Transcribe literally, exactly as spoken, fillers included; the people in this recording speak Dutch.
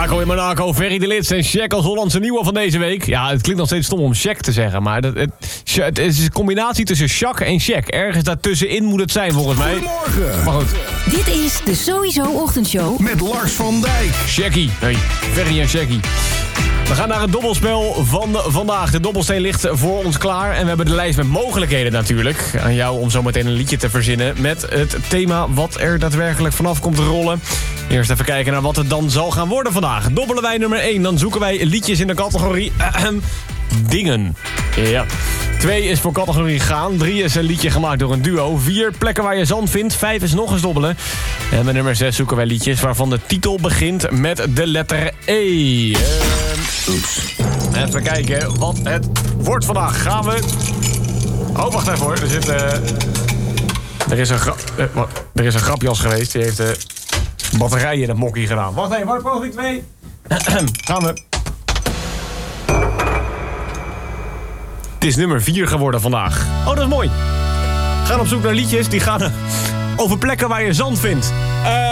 Marco in Monaco, Ferry de Lits en Shaq als Hollandse nieuwe van deze week. Ja, het klinkt nog steeds stom om Shaq te zeggen, maar dat, het, het is een combinatie tussen Shaq en Shaq. Ergens daartussenin moet het zijn, volgens mij. Goedemorgen. Maar goed. Dit is de Sowieso Ochtendshow. Met Lars van Dijk. Shaqie. Hey, Ferry en Shaqie. We gaan naar het dobbelspel van vandaag. De dobbelsteen ligt voor ons klaar. En we hebben de lijst met mogelijkheden natuurlijk. Aan jou om zometeen een liedje te verzinnen met het thema wat er daadwerkelijk vanaf komt te rollen. Eerst even kijken naar wat het dan zal gaan worden vandaag. Dobbelen wij nummer één, dan zoeken wij liedjes in de categorie ahem, dingen. Ja. Twee is voor categorie gaan. Drie is een liedje gemaakt door een duo. Vier plekken waar je zand vindt. Vijf is nog eens dobbelen. En bij nummer zes zoeken wij liedjes waarvan de titel begint met de letter E. Uh, Oeps. Even kijken wat het wordt vandaag. Gaan we... Oh, wacht even hoor. Er zit... Uh... Er is een gra... Uh, wat? Er is een grapjas geweest. Die heeft de uh, batterijen in het mokkie gedaan. Wacht even, wacht, poging twee. Gaan we. Het is nummer vier geworden vandaag. Oh, dat is mooi. We gaan op zoek naar liedjes die gaan over plekken waar je zand vindt. Uh...